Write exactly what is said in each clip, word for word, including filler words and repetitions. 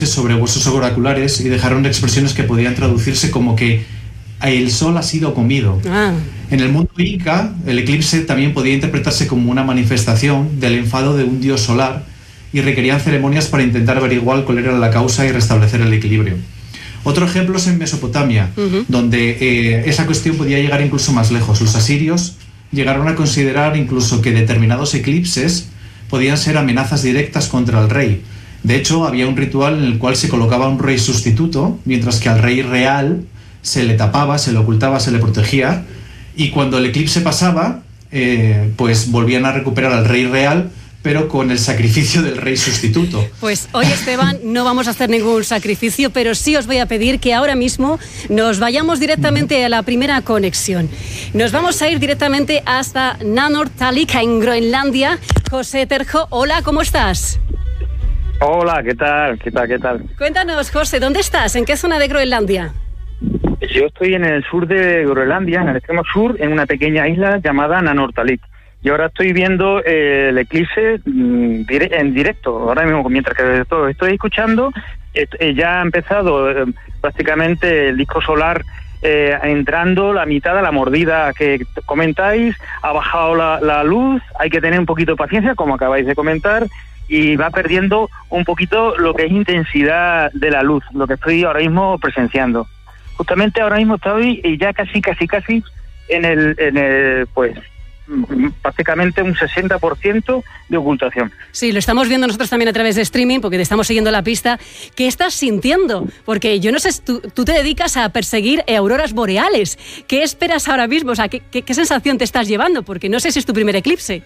sobre huesos oraculares y dejaron expresiones que podían traducirse como que el sol ha sido comido. Ah. En el mundo inca, el eclipse también podía interpretarse como una manifestación del enfado de un dios solar y requerían ceremonias para intentar averiguar cuál era la causa y restablecer el equilibrio. Otro ejemplo es en Mesopotamia, uh-huh. donde eh, esa cuestión podía llegar incluso más lejos. Los asirios llegaron a considerar incluso que determinados eclipses podían ser amenazas directas contra el rey. De hecho, había un ritual en el cual se colocaba un rey sustituto, mientras que al rey real se le tapaba, se le ocultaba, se le protegía, y cuando el eclipse pasaba, eh, pues volvían a recuperar al rey real, pero con el sacrificio del rey sustituto. Pues hoy, Esteban, no vamos a hacer ningún sacrificio, pero sí os voy a pedir que ahora mismo nos vayamos directamente a la primera conexión. Nos vamos a ir directamente hasta Nanortalik, en Groenlandia. José Terjo, hola, ¿cómo estás? Hola, ¿qué tal? ¿Qué tal? ¿Qué tal? Cuéntanos, José, ¿dónde estás? ¿En qué zona de Groenlandia? Yo estoy en el sur de Groenlandia, en el extremo sur, en una pequeña isla llamada Nanortalik. Y ahora estoy viendo eh, el eclipse mm, dire- en directo. Ahora mismo, mientras que todo estoy escuchando, eh, ya ha empezado eh, prácticamente el disco solar eh, entrando la mitad de la mordida que comentáis. Ha bajado la, la luz, hay que tener un poquito de paciencia, como acabáis de comentar, y va perdiendo un poquito lo que es intensidad de la luz, lo que estoy ahora mismo presenciando. Justamente ahora mismo estoy ya casi, casi, casi en el, en el pues, prácticamente un sesenta por ciento de ocultación. Sí, lo estamos viendo nosotros también a través de streaming, porque te estamos siguiendo la pista. ¿Qué estás sintiendo? Porque yo no sé, tú, tú te dedicas a perseguir auroras boreales. ¿Qué esperas ahora mismo? O sea, ¿qué, qué, qué sensación te estás llevando? Porque no sé si es tu primer eclipse.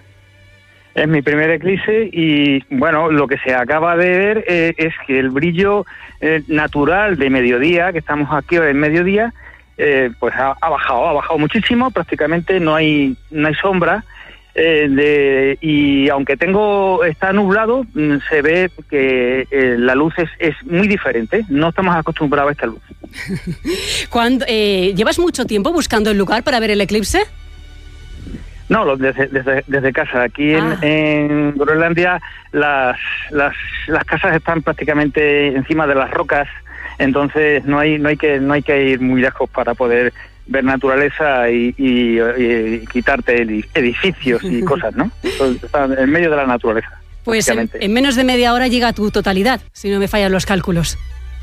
Es mi primer eclipse y, bueno, lo que se acaba de ver eh, es que el brillo eh, natural de mediodía, que estamos aquí en mediodía, eh, pues ha, ha bajado, ha bajado muchísimo, prácticamente no hay no hay sombra, eh, de, y aunque tengo está nublado, se ve que eh, la luz es, es muy diferente, no estamos acostumbrados a esta luz. Cuando, eh, ¿Llevas mucho tiempo buscando el lugar para ver el eclipse? No, desde, desde, desde casa. Aquí en, ah. en Groenlandia las, las las casas están prácticamente encima de las rocas, entonces no hay no hay que no hay que ir muy lejos para poder ver naturaleza y, y, y quitarte edificios y cosas, ¿no? Están en medio de la naturaleza. Pues en, en menos de media hora llega a tu totalidad, si no me fallan los cálculos.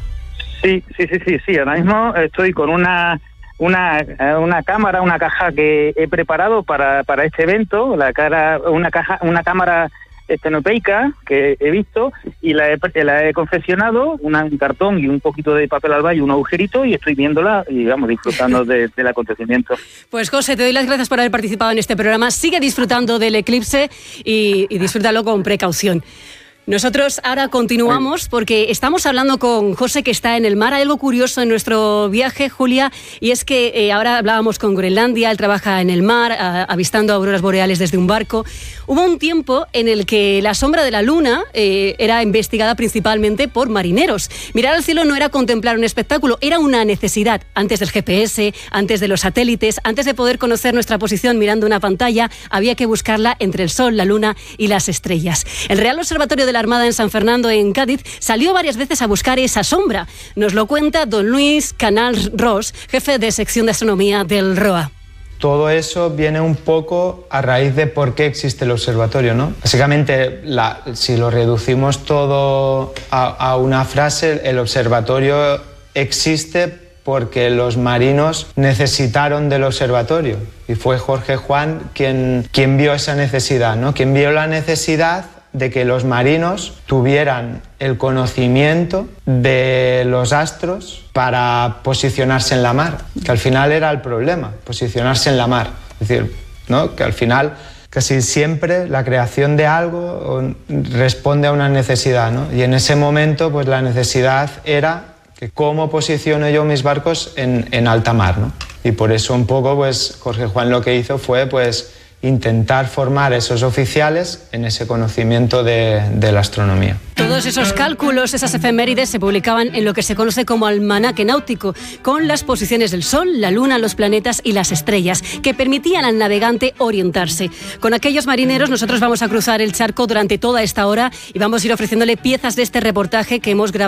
Sí, sí, sí, sí, sí. Ahora mismo estoy con una Una, una cámara, una caja que he preparado para, para este evento, la cara, una caja, una cámara estenopeica que he visto y la he, la he confeccionado, una, un cartón y un poquito de papel albal y un agujerito, y estoy viéndola y vamos disfrutando de, del acontecimiento. Pues José, te doy las gracias por haber participado en este programa. Sigue disfrutando del eclipse y, y disfrútalo con precaución. Nosotros ahora continuamos porque estamos hablando con José, que está en el mar. Hay algo curioso en nuestro viaje, Julia, y es que eh, ahora hablábamos con Groenlandia. Él trabaja en el mar, a, avistando auroras boreales desde un barco. Hubo un tiempo en el que la sombra de la luna eh, era investigada principalmente por marineros. Mirar al cielo no era contemplar un espectáculo, era una necesidad. Antes del G P S, antes de los satélites, antes de poder conocer nuestra posición mirando una pantalla, había que buscarla entre el sol, la luna y las estrellas. El Real Observatorio de la Armada en San Fernando, en Cádiz, salió varias veces a buscar esa sombra. Nos lo cuenta don Luis Canals Ros, jefe de sección de astronomía del R O A. Todo eso viene un poco a raíz de por qué existe el observatorio, ¿no? Básicamente, la, si lo reducimos todo a, a una frase, el observatorio existe porque los marinos necesitaron del observatorio. Y fue Jorge Juan quien, quien vio esa necesidad, ¿no? Quien vio la necesidad de que los marinos tuvieran el conocimiento de los astros para posicionarse en la mar, que al final era el problema, posicionarse en la mar. Es decir, ¿no? Que al final casi siempre la creación de algo responde a una necesidad, ¿no? Y en ese momento pues la necesidad era que cómo posiciono yo mis barcos en, en alta mar, ¿no? Y por eso un poco pues Jorge Juan lo que hizo fue pues intentar formar a esos oficiales en ese conocimiento de, de la astronomía. Todos esos cálculos, esas efemérides, se publicaban en lo que se conoce como almanaque náutico, con las posiciones del Sol, la Luna, los planetas y las estrellas, que permitían al navegante orientarse. Con aquellos marineros nosotros vamos a cruzar el charco durante toda esta hora y vamos a ir ofreciéndole piezas de este reportaje que hemos grabado